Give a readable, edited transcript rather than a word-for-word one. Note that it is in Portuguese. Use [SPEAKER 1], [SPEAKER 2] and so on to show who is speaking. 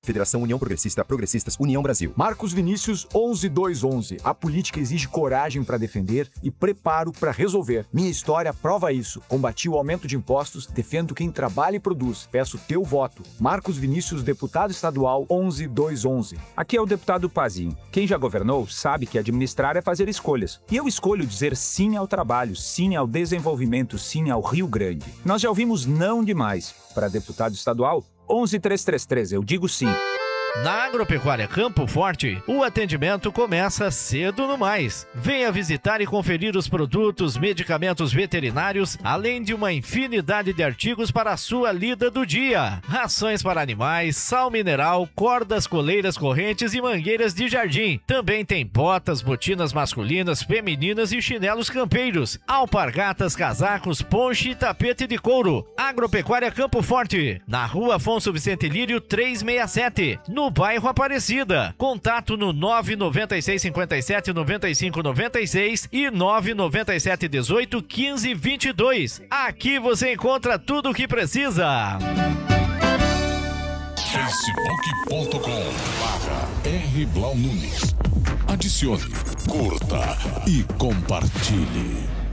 [SPEAKER 1] Federação União Progressista, Progressistas, União Brasil.
[SPEAKER 2] Marcos Vinícius 11211. A política exige coragem para defender e preparo para resolver. Minha história prova isso. Combati o aumento de impostos, defendo quem trabalha e produz. Peço teu voto. Marcos Vinícius, deputado estadual 11211.
[SPEAKER 3] Aqui é o deputado Pazinho. Quem já governou sabe que administrar é fazer escolhas. E eu escolho dizer sim ao trabalho, sim ao desenvolvimento, sim ao Rio Grande. Nós já ouvimos não demais. Para deputado estadual, 11333, eu digo sim.
[SPEAKER 4] Na Agropecuária Campo Forte, o atendimento começa cedo no mais. Venha visitar e conferir os produtos, medicamentos veterinários, além de uma infinidade de artigos para a sua lida do dia. Rações para animais, sal mineral, cordas, coleiras, correntes e mangueiras de jardim. Também tem botas, botinas masculinas, femininas e chinelos campeiros. Alpargatas, casacos, ponche e tapete de couro. Agropecuária Campo Forte, na Rua Afonso Vicente Lírio 367, no bairro Aparecida. Contato no 996 57 95 96 e 997 18 15 22. Aqui você encontra tudo o que precisa.
[SPEAKER 5] Facebook.com/R Blau Nunes. Adicione, curta e compartilhe.